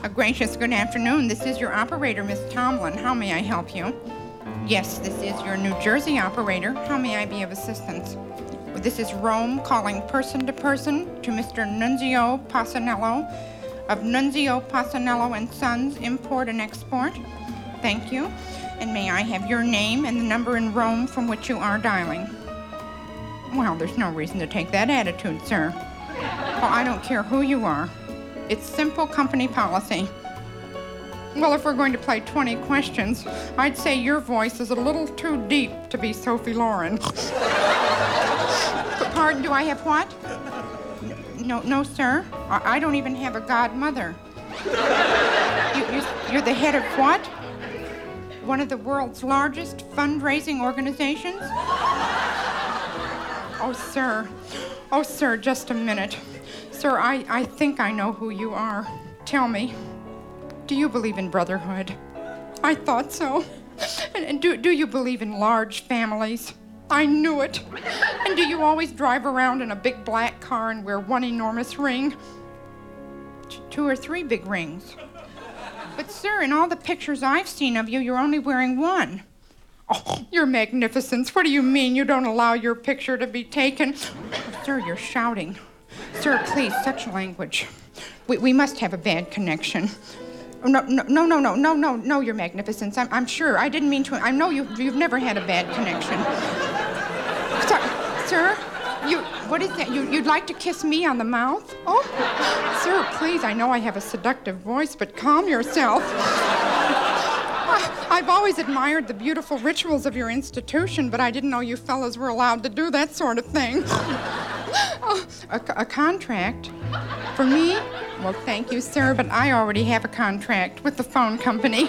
A gracious good afternoon. This is your operator, Miss Tomlin. How may I help you? Yes, this is your New Jersey operator. How may I be of assistance? This is Rome calling person to Mr. Nunzio Passanello of Nunzio Passanello and Sons, Import and Export. Thank you. And may I have your name and the number in Rome from which you are dialing? Well, there's no reason to take that attitude, sir. Well, I don't care who you are. It's simple company policy. Well, if we're going to play 20 questions, I'd say your voice is a little too deep to be Sophie Loren. Pardon, do I have what? No, sir. I don't even have a godmother. You're the head of what? One of the world's largest fundraising organizations? Oh, sir, just a minute. Sir, I think I know who you are. Tell me, do you believe in brotherhood? I thought so. And do you believe in large families? I knew it. And do you always drive around in a big black car and wear one enormous ring? 2 or 3 big rings. But, sir, in all the pictures I've seen of you, you're only wearing one. Oh, your magnificence. What do you mean you don't allow your picture to be taken? Oh, sir, you're shouting. Sir, please, such language. We must have a bad connection. Oh, no, your magnificence. I'm sure. I didn't mean to. I know you've never had a bad connection. Sir, what is that? You'd like to kiss me on the mouth? Oh, sir, please, I know I have a seductive voice, but calm yourself. I've always admired the beautiful rituals of your institution, but I didn't know you fellas were allowed to do that sort of thing. Oh, a contract? For me? Well, thank you, sir, but I already have a contract with the phone company.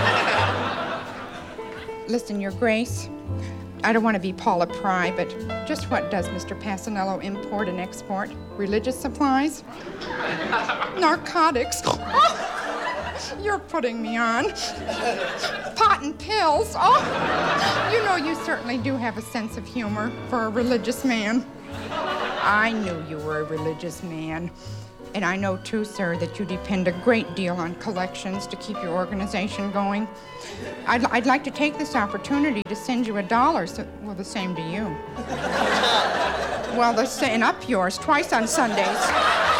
Listen, Your Grace, I don't want to be Paula Pry, but just what does Mr. Passanello import and export? Religious supplies? Narcotics? Oh, you're putting me on. Pot and pills? Oh, you know you certainly do have a sense of humor for a religious man. I knew you were a religious man. And I know, too, sir, that you depend a great deal on collections to keep your organization going. I'd like to take this opportunity to send you $1. Well, the same to you. Well, and up yours twice on Sundays.